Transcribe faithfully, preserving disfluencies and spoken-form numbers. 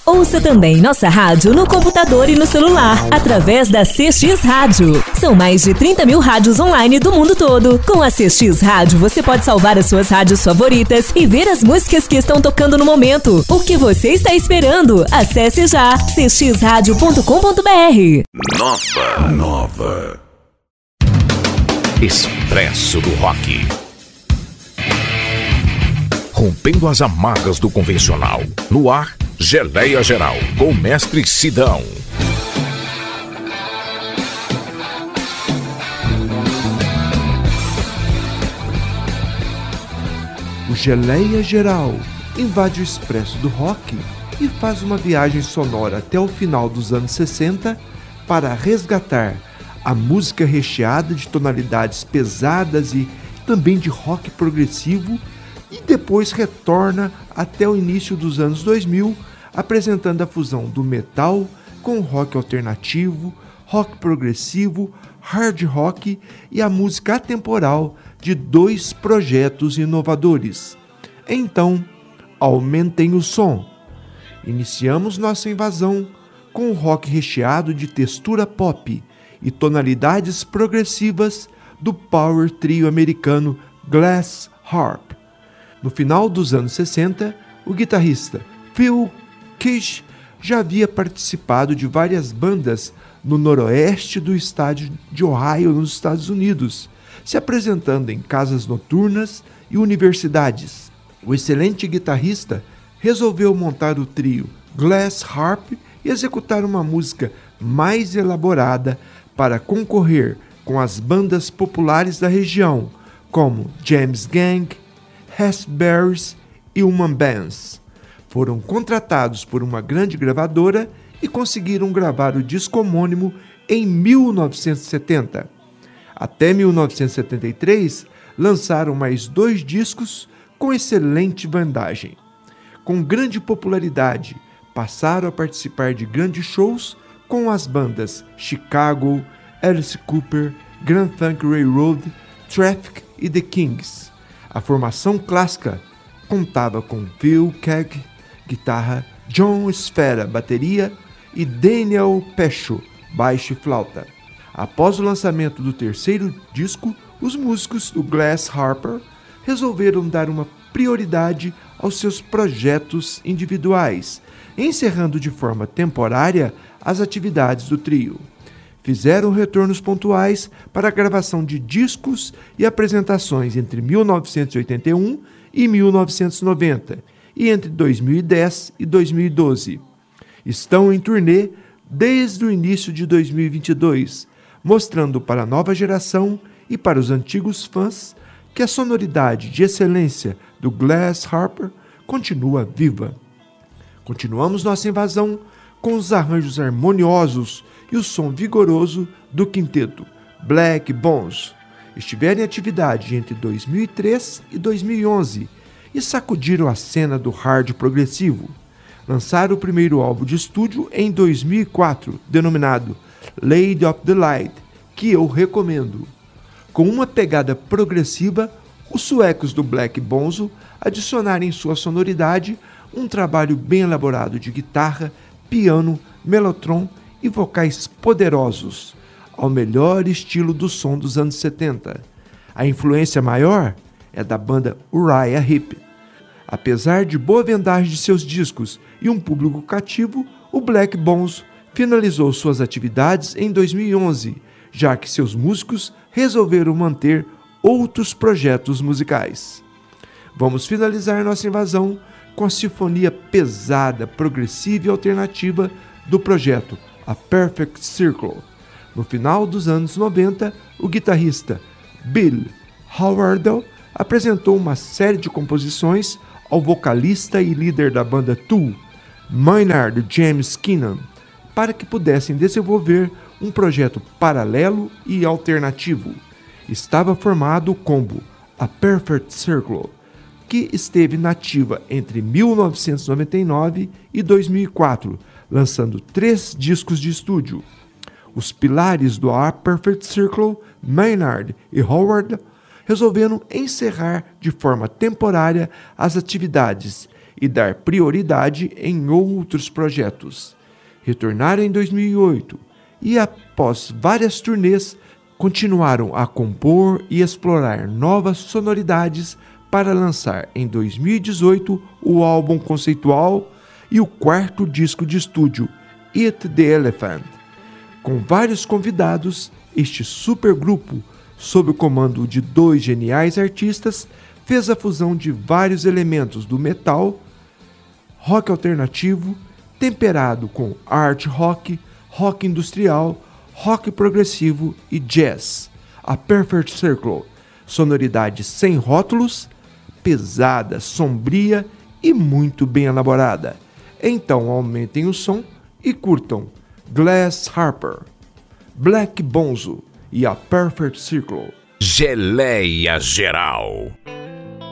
Ouça também nossa rádio no computador e no celular, através da C X Rádio. São mais de trinta mil rádios online do mundo todo. Com a C X Rádio, você pode salvar as suas rádios favoritas e ver as músicas que estão tocando no momento. O que você está esperando? Acesse já c x rádio ponto com ponto b r. Nova. Nova. Expresso do Rock. Rompendo as amarras do convencional. No ar, Geleia Geral, com o mestre Sidão. O Geleia Geral invade o Expresso do Rock e faz uma viagem sonora até o final dos anos sessenta para resgatar a música recheada de tonalidades pesadas e também de rock progressivo, e depois retorna até o início dos anos dois mil, apresentando a fusão do metal com rock alternativo, rock progressivo, hard rock e a música atemporal de dois projetos inovadores. Então, aumentem o som. Iniciamos nossa invasão com o rock recheado de textura pop e tonalidades progressivas do power trio americano Glass Harp. No final dos anos sessenta, o guitarrista Phil Keaggy já havia participado de várias bandas no noroeste do estado de Ohio, nos Estados Unidos, se apresentando em casas noturnas e universidades. O excelente guitarrista resolveu montar o trio Glass Harp e executar uma música mais elaborada para concorrer com as bandas populares da região, como James Gang, Raspberries e Human Bands. Foram contratados por uma grande gravadora e conseguiram gravar o disco homônimo em mil novecentos e setenta. Até mil novecentos e setenta e três, lançaram mais dois discos com excelente bandagem. Com grande popularidade, passaram a participar de grandes shows com as bandas Chicago, Alice Cooper, Grand Funk Railroad, Traffic e The Kings. A formação clássica contava com Phil Keaggy, guitarra, John Sfera, bateria e Daniel Pescio, baixo e flauta. Após o lançamento do terceiro disco, os músicos do Glass Harp resolveram dar uma prioridade aos seus projetos individuais, encerrando de forma temporária as atividades do trio. Fizeram retornos pontuais para a gravação de discos e apresentações entre mil novecentos e oitenta e um e mil novecentos e noventa e entre dois mil e dez e dois mil e doze. Estão em turnê desde o início de dois mil e vinte e dois, mostrando para a nova geração e para os antigos fãs que a sonoridade de excelência do Glass Harp continua viva. Continuamos nossa invasão com os arranjos harmoniosos e o som vigoroso do quinteto Black Bones. Estiveram em atividade entre dois mil e três e dois mil e onze e sacudiram a cena do hard progressivo. Lançaram o primeiro álbum de estúdio em dois mil e quatro, denominado Lady of the Light, que eu recomendo. Com uma pegada progressiva, os suecos do Black Bonzo adicionaram em sua sonoridade um trabalho bem elaborado de guitarra, piano, mellotron e vocais poderosos, ao melhor estilo do som dos anos setenta. A influência maior é da banda Uriah Heep. Apesar de boa vendagem de seus discos e um público cativo, o Black Bones finalizou suas atividades em dois mil e onze, já que seus músicos resolveram manter outros projetos musicais. Vamos finalizar nossa invasão com a sinfonia pesada, progressiva e alternativa do projeto A Perfect Circle. No final dos anos noventa, o guitarrista Bill Howardell apresentou uma série de composições ao vocalista e líder da banda Tool, Maynard James Keenan, para que pudessem desenvolver um projeto paralelo e alternativo. Estava formado o combo A Perfect Circle, que esteve nativa entre mil novecentos e noventa e nove e dois mil e quatro, lançando três discos de estúdio. Os pilares do A Perfect Circle, Maynard e Howard, resolveram encerrar de forma temporária as atividades e dar prioridade em outros projetos. Retornaram em dois mil e oito e, após várias turnês, continuaram a compor e explorar novas sonoridades para lançar em dois mil e dezoito o álbum conceitual e o quarto disco de estúdio, Eat the Elephant. Com vários convidados, este supergrupo, sob o comando de dois geniais artistas, fez a fusão de vários elementos do metal, rock alternativo, temperado com art rock, rock industrial, rock progressivo e jazz. A Perfect Circle, sonoridade sem rótulos, pesada, sombria e muito bem elaborada. Então aumentem o som e curtam Glass Harper, Black Bonzo e a Perfect Circle. Geleia Geral.